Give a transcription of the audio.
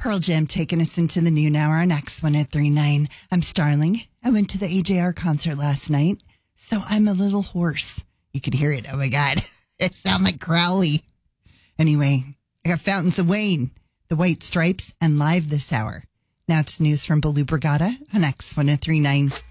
Pearl Jam taking us into the noon hour on X1039. I'm Starling. I went to the AJR concert last night, so I'm a little hoarse. You can hear it. Oh my God. It sounds like Crowley. Anyway, I got Fountains of Wayne, The White Stripes, and Live this hour. Now it's news from Baloo Brigada on X1039.